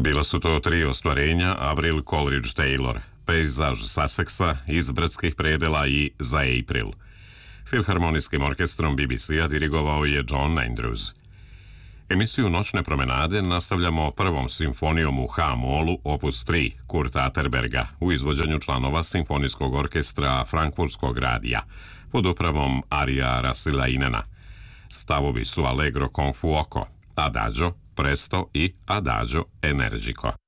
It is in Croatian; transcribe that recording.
Bila su to tri ostvarenja Avril Coleridge Taylor, Pejzaž Sussexa, Iz brdskih predela i Za April. Filharmonijskim orkestrom BBC-a dirigovao je John Andrews. Emisiju Noćne promenade nastavljamo prvom simfonijom u H-molu opus 3 Kurta Atterberga u izvođenju članova Simfonijskog orkestra Frankfurtskog radija pod upravom Arija Rasilainena. Stavovi su Allegro con fuoco, Adagio, Presto i Adagio energico.